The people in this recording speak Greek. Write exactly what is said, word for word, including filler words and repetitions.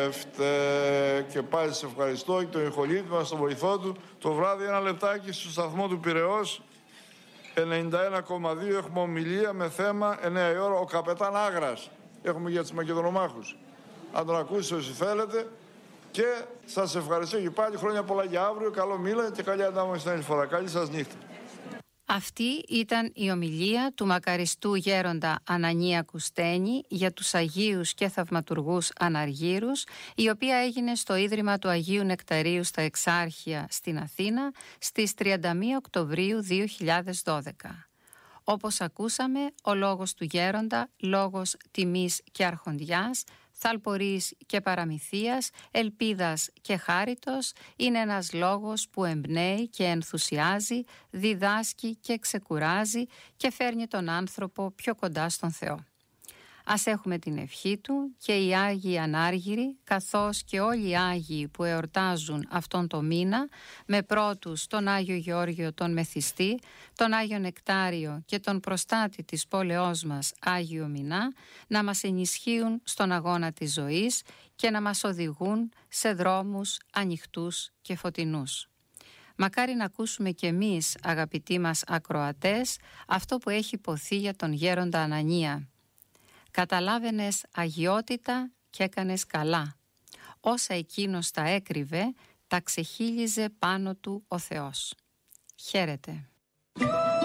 Και πάλι σε ευχαριστώ και τον ηχολήπτη μας, τον βοηθό του. Το βράδυ ένα λεπτάκι στο σταθμό του Πειραιώς ενενήντα ένα κόμμα δύο έχουμε ομιλία με θέμα εννιά η ώρα ο καπετάν Άγρας. Έχουμε για τους Μακεδονομάχους. Αν τον ακούσετε όσοι θέλετε. Και σας ευχαριστώ και πάλι. Χρόνια πολλά για αύριο. Καλό μήνα και καλή αντάμωση την άλλη φορά. Καλή σας νύχτα. Αυτή ήταν η ομιλία του μακαριστού γέροντα Ανανία Κουστένη για τους Αγίους και Θαυματουργούς Αναργύρους, η οποία έγινε στο Ίδρυμα του Αγίου Νεκταρίου στα Εξάρχεια στην Αθήνα στις τριάντα μία Οκτωβρίου δύο χιλιάδες δώδεκα. Όπως ακούσαμε, ο λόγος του γέροντα, λόγος τιμής και αρχοντιάς, θαλπορής και παραμυθίας, ελπίδας και χάριτος, είναι ένας λόγος που εμπνέει και ενθουσιάζει, διδάσκει και ξεκουράζει και φέρνει τον άνθρωπο πιο κοντά στον Θεό. Ας έχουμε την ευχή του και οι Άγιοι Ανάργυροι, καθώς και όλοι οι Άγιοι που εορτάζουν αυτόν το μήνα, με πρώτους τον Άγιο Γεώργιο τον Μεθιστή, τον Άγιο Νεκτάριο και τον προστάτη της πόλεώς μας Άγιο Μηνά, να μας ενισχύουν στον αγώνα της ζωής και να μας οδηγούν σε δρόμους ανοιχτούς και φωτεινούς. Μακάρι να ακούσουμε κι εμείς, αγαπητοί μας ακροατές, αυτό που έχει υποθεί για τον γέροντα Ανανία. Καταλάβαινες αγιότητα και έκανες καλά. Όσα εκείνος τα έκρυβε, τα ξεχύλιζε πάνω του ο Θεός. Χαίρετε.